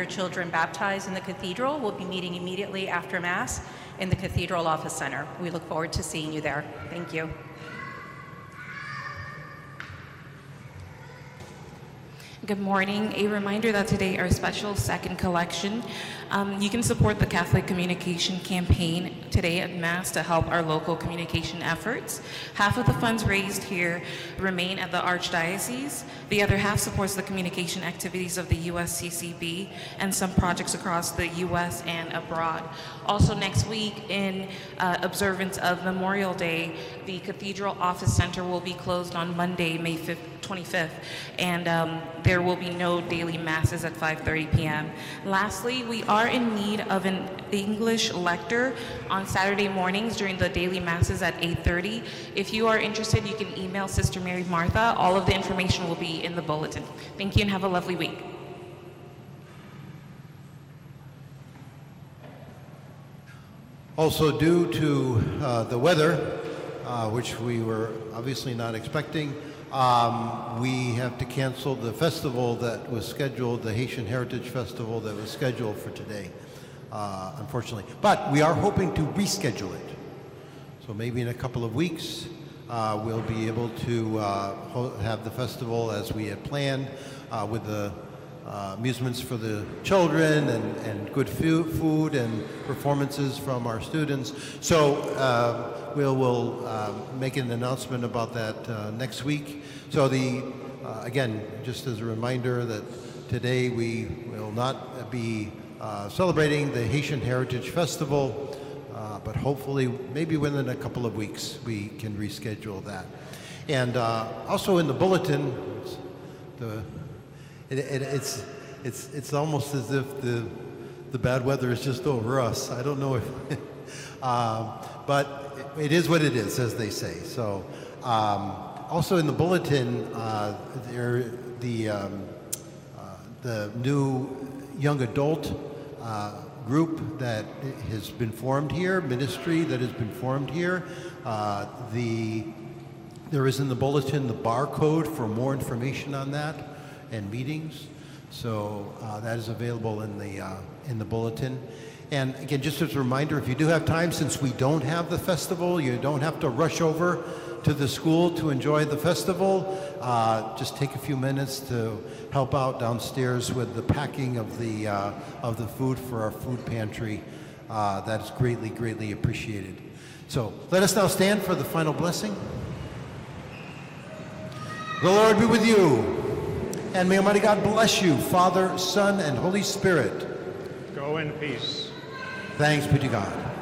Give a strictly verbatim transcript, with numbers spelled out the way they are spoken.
their children baptized in the cathedral will be meeting immediately after Mass in the Cathedral Office Center. We look forward to seeing you there. Thank you. Good morning. A reminder that today our special second collection, um, you can support the Catholic Communication Campaign today at Mass to help our local communication efforts. Half of the funds raised here remain at the Archdiocese. The other half supports the communication activities of the U S C C B and some projects across the U S and abroad. Also next week, in uh, observance of Memorial Day, the Cathedral Office Center will be closed on Monday, May twenty-fifth, and um, there will be no daily masses at five thirty p m Lastly, we are in need of an English lector on Saturday mornings during the daily masses at eight thirty. If you are interested, you can email Sister Mary Martha. All of the information will be in the bulletin. Thank you and have a lovely week. Also, due to uh, the weather, uh, which we were obviously not expecting, um, we have to cancel the festival that was scheduled, the Haitian Heritage Festival that was scheduled for today, uh, unfortunately. But we are hoping to reschedule it. So maybe in a couple of weeks, uh, we'll be able to uh, ho- have the festival as we had planned, uh, with the Uh, amusements for the children and, and good fu- food and performances from our students. So uh, we'll, we'll uh, make an announcement about that uh, next week. So the, uh, again, just as a reminder that today we will not be uh, celebrating the Haitian Heritage Festival, uh, but hopefully maybe within a couple of weeks we can reschedule that. And uh, also in the bulletin, the It, it, it's it's it's almost as if the the bad weather is just over us. I don't know if, um, but it, it is what it is, as they say. So, um, also in the bulletin, uh, there the um, uh, the new young adult uh, group that has been formed here, ministry that has been formed here. Uh, the there is in the bulletin the barcode for more information on that and meetings, so uh, that is available in the uh, in the bulletin. And again, just as a reminder, if you do have time, since we don't have the festival, you don't have to rush over to the school to enjoy the festival. Uh, just take a few minutes to help out downstairs with the packing of the uh, of the food for our food pantry. Uh, that is greatly, greatly appreciated. So let us now stand for the final blessing. The Lord be with you. And may Almighty God bless you, Father, Son, and Holy Spirit. Go in peace. Thanks be to God.